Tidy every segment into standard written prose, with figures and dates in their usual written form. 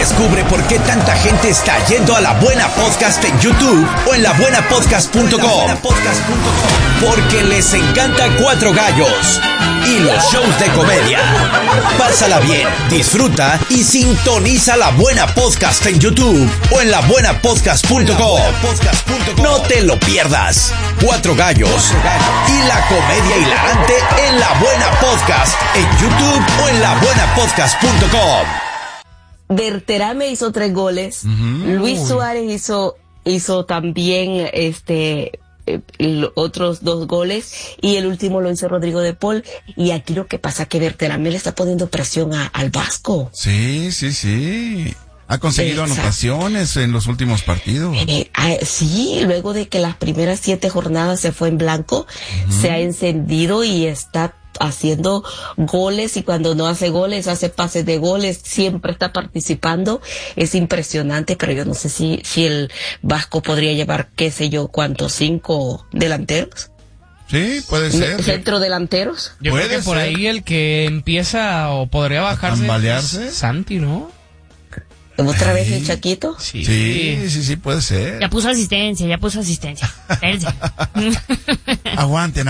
Descubre por qué tanta gente está yendo a La Buena Podcast en YouTube o en labuenapodcast.com. Porque les encanta Cuatro Gallos y los shows de comedia. Pásala bien, disfruta y sintoniza La Buena Podcast en YouTube o en labuenapodcast.com. No te lo pierdas. Cuatro Gallos y la comedia hilarante en La Buena Podcast en YouTube o en labuenapodcast.com. Berterame hizo 3 goles. Luis Suárez hizo también otros 2 goles y el último lo hizo Rodrigo de Paul. Y aquí lo que pasa es que Berterame le está poniendo presión al Vasco. Sí. Ha conseguido anotaciones en los últimos partidos. Sí, luego de que las primeras 7 jornadas se fue en blanco, se ha encendido y está haciendo goles, y cuando no hace goles, hace pases de goles, siempre está participando. Es impresionante, pero yo no sé si el Vasco podría llevar, qué sé yo, ¿cuántos? 5 delanteros. Sí, puede ser. ¿Centrodelanteros? Yo creo que por ahí el que empieza o podría bajarse ¿Tambalearse? es Santi, ¿no? ¿Otra vez el Chaquito? Sí, puede ser. Ya puso asistencia. Aguanten.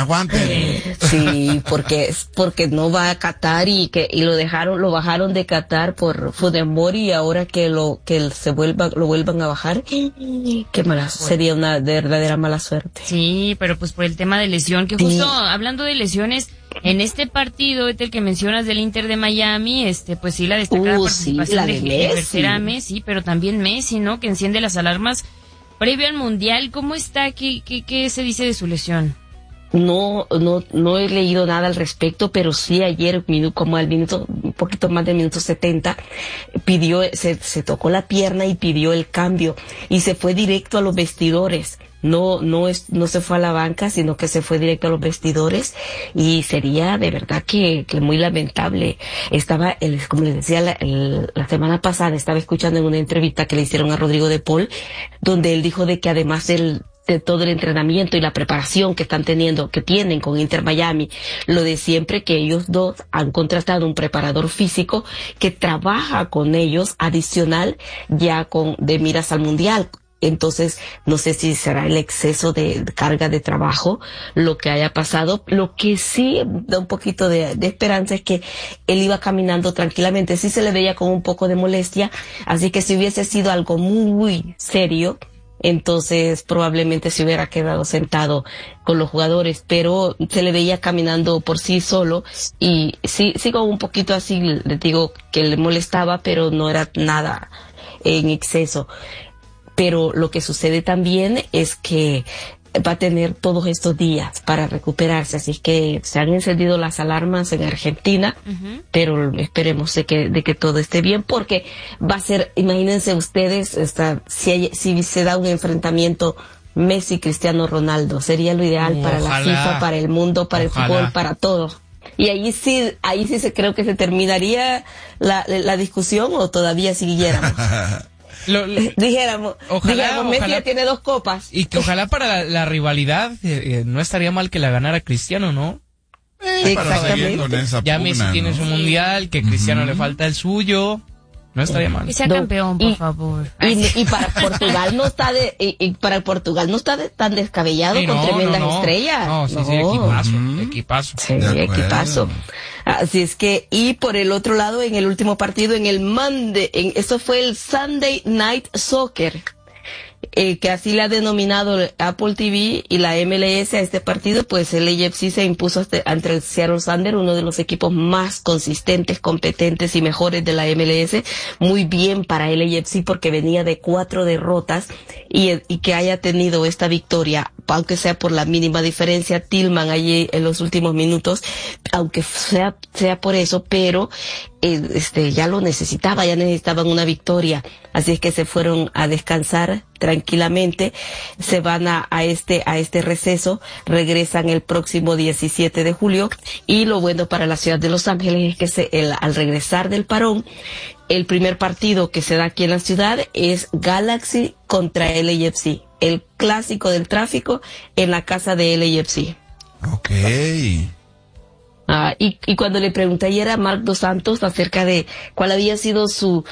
Sí, porque no va a Qatar y lo bajaron de Qatar por Fudemori, y ahora que lo vuelvan a bajar, qué mala, sería una verdadera mala suerte. Sí, pero pues por el tema de lesión, que justo hablando de lesiones, en este partido, el que mencionas del Inter de Miami, pues sí, la destacada participación de Berterame, sí, pero también Messi, ¿no? Que enciende las alarmas previo al Mundial. ¿Cómo está? ¿Qué se dice de su lesión? No he leído nada al respecto, pero sí ayer, como al minuto, un poquito más del minuto 70, se tocó la pierna y pidió el cambio, y se fue directo a los vestidores. No se fue a la banca, sino que se fue directo a los vestidores, y sería de verdad que muy lamentable. Como les decía, la semana pasada estaba escuchando en una entrevista que le hicieron a Rodrigo de Paul, donde él dijo de que además de todo el entrenamiento y la preparación que tienen con Inter Miami, lo de siempre, que ellos dos han contratado un preparador físico que trabaja con ellos adicional ya de miras al Mundial. Entonces, no sé si será el exceso de carga de trabajo lo que haya pasado. Lo que sí da un poquito de esperanza es que él iba caminando tranquilamente. Sí se le veía con un poco de molestia, así que si hubiese sido algo muy serio, entonces probablemente se hubiera quedado sentado con los jugadores, pero se le veía caminando por sí solo, y sí con un poquito así, les digo que le molestaba, pero no era nada en exceso. Pero lo que sucede también es que va a tener todos estos días para recuperarse, así que se han encendido las alarmas en Argentina, pero esperemos de que todo esté bien, porque va a ser, imagínense ustedes, si se da un enfrentamiento Messi Cristiano Ronaldo, sería lo ideal para la FIFA, para el mundo, para el fútbol, para todo. Y ahí sí creo que se terminaría la discusión, o todavía siguiéramos. Dijéramos, Messi ya tiene 2 copas. Y que ojalá para la rivalidad no estaría mal que la ganara Cristiano, ¿no? Exactamente. Ya Messi tiene su mundial, que Cristiano le falta el suyo. No estaría mal. Que sea campeón, por favor. Y para Portugal no está tan descabellado, con tremendas estrellas. No, sí, equipazo. Sí, equipazo. Así es que, y por el otro lado, en el último partido, eso fue el Sunday Night Soccer, que así le ha denominado Apple TV y la MLS a este partido, pues el LAFC se impuso ante el Seattle Sounders, uno de los equipos más consistentes, competentes y mejores de la MLS. Muy bien para el LAFC, porque venía de 4 derrotas, y que haya tenido esta victoria, aunque sea por la mínima diferencia. Tillman allí en los últimos minutos, aunque sea por eso, pero ya necesitaban una victoria, así es que se fueron a descansar tranquilamente, se van a este receso, regresan el próximo 17 de julio, y lo bueno para la ciudad de Los Ángeles es que al regresar del parón, el primer partido que se da aquí en la ciudad es Galaxy contra LAFC, el clásico del tráfico en la casa de LAFC. Okay. Y cuando le pregunté ayer a Marc Dos Santos acerca de cuál había sido su